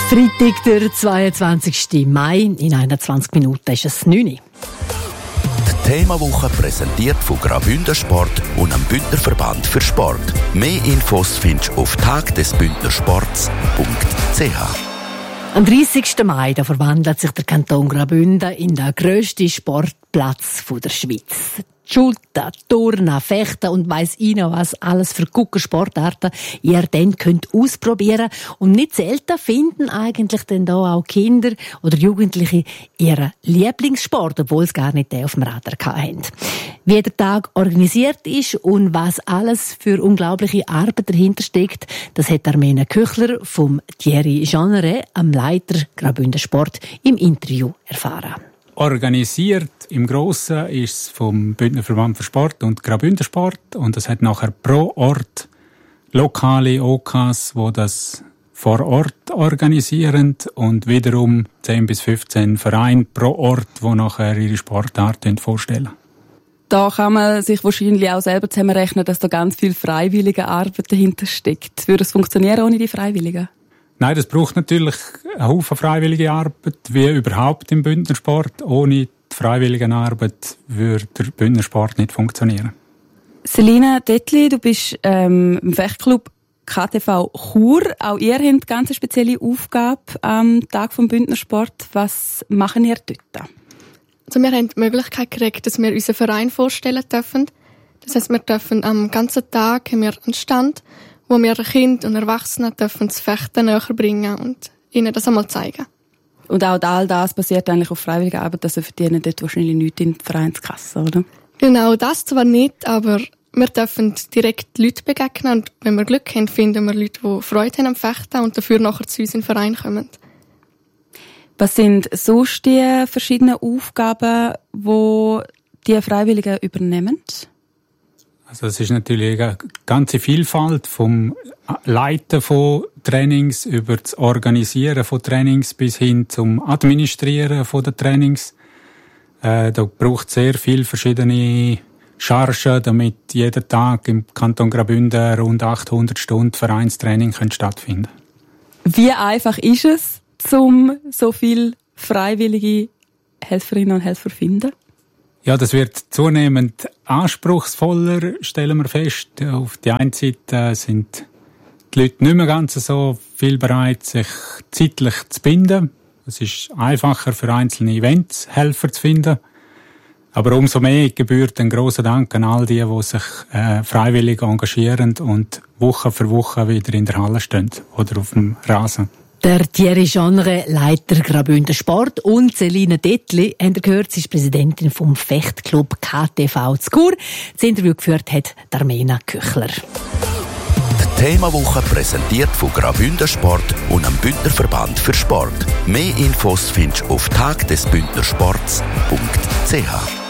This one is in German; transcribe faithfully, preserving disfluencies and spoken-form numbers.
Freitag, der zweiundzwanzigsten Mai. In einundzwanzig Minuten ist es neun Uhr. Die Themawoche präsentiert von Graubünden Sport und dem Bündner Verband für Sport. Mehr Infos findest du auf tagdesbündnersports punkt c h. Am dreißigsten Mai da verwandelt sich der Kanton Graubünden in den grössten Sportplatz der Schweiz. Schulter, Turnen, Fechten und weiss ich noch was, alles für gute Sportarten ihr dann könnt ausprobieren. Und nicht selten finden eigentlich dann da auch Kinder oder Jugendliche ihren Lieblingssport, obwohl sie gar nicht den auf dem Radar hatten. Wie der Tag organisiert ist und was alles für unglaubliche Arbeit dahinter steckt, das hat Armena Küchler vom Thierry Jeanneret, am Leiter Graubünden Sport, im Interview erfahren. Organisiert im Grossen ist es vom Bündner Verband für Sport und Graubünden Sport und es hat nachher pro Ort lokale O Ks, die das vor Ort organisieren und wiederum zehn bis fünfzehn Vereine pro Ort, die nachher ihre Sportart vorstellen. Da kann man sich wahrscheinlich auch selber zusammenrechnen, dass da ganz viel freiwillige Arbeit dahinter steckt. Würde es funktionieren ohne die Freiwilligen? Nein, das braucht natürlich einen Haufen freiwillige Arbeit, wie überhaupt im Bündnersport. Ohne die freiwillige Arbeit würde der Bündnersport nicht funktionieren. Selina Dettli, du bist ähm, im Fechtclub K T V Chur. Auch ihr habt ganz eine spezielle Aufgabe am Tag vom Bündnersport. Was machen ihr dort? Also wir haben die Möglichkeit gekriegt, dass wir unseren Verein vorstellen dürfen. Das heisst, wir dürfen am ganzen Tag haben wir einen Stand, wo wir Kinder und Erwachsene dürfen das Fechten näher bringen und ihnen das einmal zeigen. Und auch all das basiert eigentlich auf freiwilliger Arbeit, also verdienen dort wahrscheinlich nichts in die Vereinskasse, oder? Genau, das zwar nicht, aber wir dürfen direkt Leute begegnen und wenn wir Glück haben, finden wir Leute, die Freude haben am Fechten und dafür nachher zu uns in den Verein kommen. Was sind sonst die verschiedenen Aufgaben, die die Freiwilligen übernehmen? Also es ist natürlich eine ganze Vielfalt vom Leiten von Trainings über das Organisieren von Trainings bis hin zum Administrieren von den Trainings. Äh, da braucht es sehr viele verschiedene Chargen, damit jeden Tag im Kanton Graubünden rund achthundert Stunden Vereinstraining stattfinden können. Wie einfach ist es, um so viele freiwillige Helferinnen und Helfer zu finden? Ja, das wird zunehmend anspruchsvoller, stellen wir fest. Auf die einen Seite sind die Leute nicht mehr ganz so viel bereit, sich zeitlich zu binden. Es ist einfacher für einzelne Events Helfer zu finden. Aber umso mehr gebührt ein grosser Dank an all die, die sich äh, freiwillig engagieren und Woche für Woche wieder in der Halle stehen oder auf dem Rasen. Der Thierry Jeanneret, Leiter Graubünden Sport, und Selina Dettli, haben ihr gehört, sie ist Präsidentin vom Fechtclub K T V Chur. Das Interview geführt hat Armena Küchler. Die Themawoche präsentiert von Graubünden Sport und dem Bündner Verband für Sport. Mehr Infos findest du auf tagdesbündnersports punkt c h.